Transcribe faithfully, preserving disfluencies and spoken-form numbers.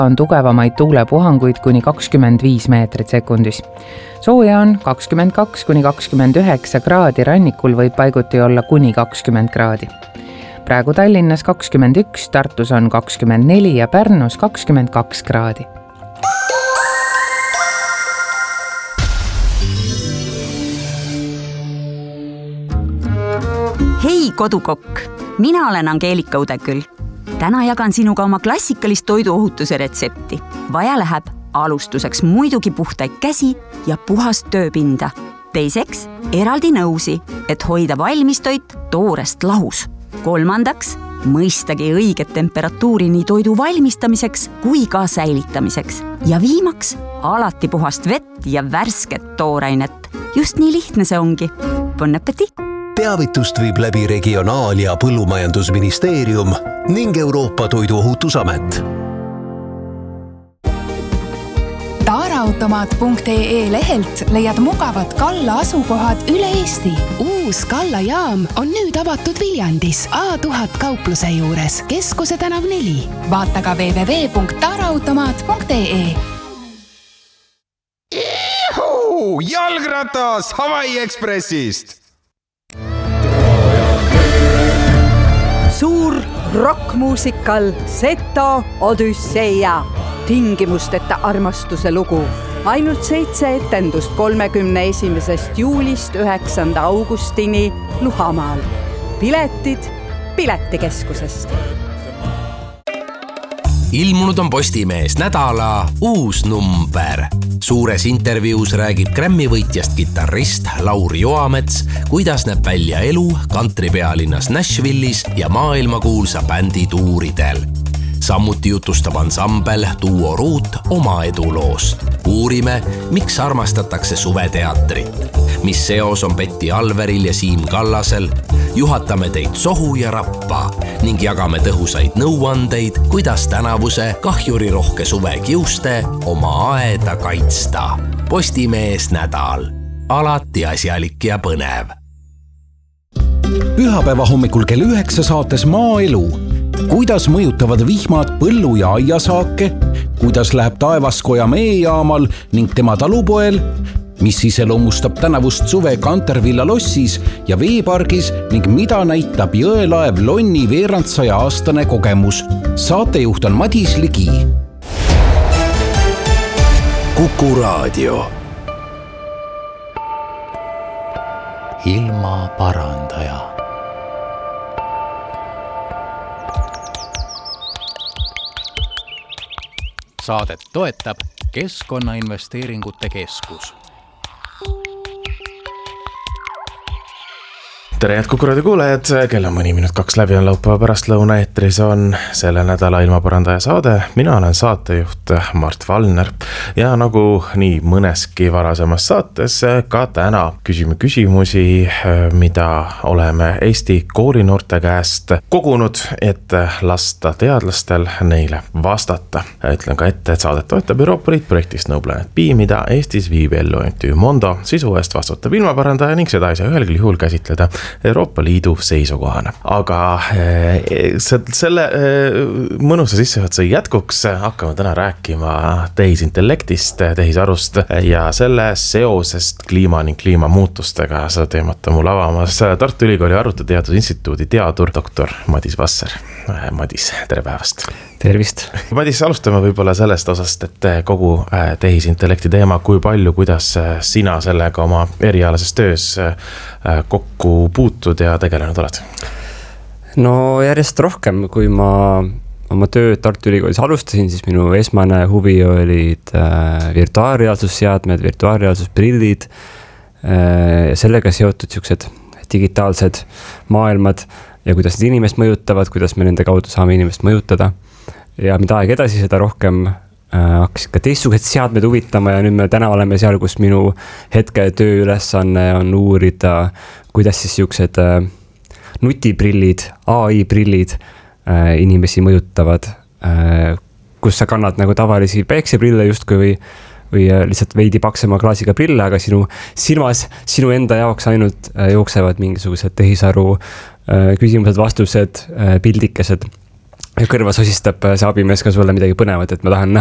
On tugevamaid tuulepuhanguid kuni kakskümmend viis meetrit sekundis. Sooja on kakskümmend kaks kuni kakskümmend üheksa kraadi, rannikul võib paiguti olla kuni kakskümmend kraadi. Praegu Tallinnas kakskümmend üks, Tartus on kakskümmend neli ja Pärnus kakskümmend kaks kraadi. Hei kodukokk, mina olen Angeelika Udeküll. Täna jagan sinuga oma klassikalist toiduohutuse retsepti. Vaja läheb alustuseks muidugi puhtaid käsi ja puhast tööpinda. Teiseks eraldi nõusi, et hoida valmistoit toorest lahus. Kolmandaks mõistagi õiget temperatuuri nii toidu valmistamiseks kui ka säilitamiseks. Ja viimaks alati puhast vett ja värsket toorainet. Just nii lihtne see ongi. Bon appetit! Teavitust viib läbi Regionaal- ja Põllumajandusministeerium ning Euroopa Toiduohutusamet. Taaraautomaat punkt ee lehelt leiad mugavad Kalla asukohad üle Eesti. Uus Kalla jaam on nüüd avatud Viljandis A tuhat kaupluse juures, Keskuse tänav neli. Vaata ka double-u double-u double-u punkt taaraautomaat punkt ee. Juhu! Jalgratas Hawaii Expressist! Suur rockmuusikal Seto Odüsseia. Tingimusteta armastuse lugu. Ainult seitse etendust kolmekümne esimesest juulist üheksanda augustini Luhamaal. Piletid Piletikeskusest. Ilmunud on Postimees nädala uus number. Suures intervjuus räägib Grammy võitjast kitarrist Lauri Joamets, kuidas näeb välja elu kantripealinnas Nashvillis ja maailmakuulsa bändi tuuridel. Samuti jutustab ansambel Duo Root oma eduloost. Uurime, miks armastatakse suveteatrit, mis seos on Betty Alveril ja Siim Kallasel, juhatame teid sohu ja rappa ning jagame tõhusaid nõuandeid, kuidas tänavuse kahjurirohke suve kiuste oma aeda kaitsta. Postimees nädal. Alati asjalik ja põnev. Pühapäeva hommikul kell üheksa saates Maaelu. Kuidas mõjutavad vihmad põllu- ja aiasaake, kuidas läheb Taevaskoja meejaamal ning tema talupoel, mis iseloomustab tänavust suve Kantervilla lossis ja veepargis ning mida näitab jõelaev Lonni veerandsaja aastane kogemus. Saatejuht on Madis Ligi. Kuku Raadio. Ilma parandaja. Saadet toetab Keskkonnainvesteeringute Keskus. Tere head Kuku Raadio kuulajad, kell on mõni minut kaks läbi on laupäeva pärastlõuna, eetris on selle nädala ilmaparandaja saade. Mina olen saatejuht Mart Valner ja nagu nii mõneski varasemas saates ka täna küsime küsimusi, mida oleme Eesti koolinoorte käest kogunud, et lasta teadlastel neile vastata. Ütlen ka ette, et saadet toetab Euroopa Liit projektist No Planet B, mida Eestis viib ellu M T Ü Mondo. Sisu eest vastutab ilmaparandaja ning seda ei saa ühelgi juhul käsitleda Euroopa Liidu seisukohana. Aga selle mõnusa sissejuhatuse jätkuks hakkame täna rääkima tehisintellektist, tehisarust ja selle seosest kliima ning kliimamuutustega. Seda teemat on mul avamas Tartu Ülikooli Arvutiteadusinstituudi teadur doktor Madis Vasser. Madis, tere päevast! Tervist! Madis, alustame võib-olla sellest osast, et kogu tehisintellekti teema, kui palju, kuidas sina sellega oma erialases töös kokku puutud ja tegelenud oled? No järjest rohkem, kui ma oma tööd Tartu Ülikoolis alustasin, siis minu esmane huvi olid virtuaalreaalsusseadmed, virtuaalreaalsusprillid ja sellega seotud siuksed digitaalsed maailmad ja kuidas need inimest mõjutavad, kuidas me nende kaudu saame inimest mõjutada. Ja mida aeg edasi, seda rohkem äh, hakkasid ka teistsugused seadmed huvitama ja nüüd me täna oleme seal, kus minu hetke tööülesanne on uurida, kuidas siis siuksed äh, nutiprillid, A I prillid äh, inimesi mõjutavad, äh, kus sa kannad nagu tavalisi päikseprille justkui või, või äh, lihtsalt veidi paksema klaasiga prille, aga sinu silmas, sinu enda jaoks ainult äh, jooksevad mingisugused tehisaru äh, küsimused, vastused, äh, pildikesed. kõrva sosistab see abimees ka sulle midagi põnevat, et ma tahan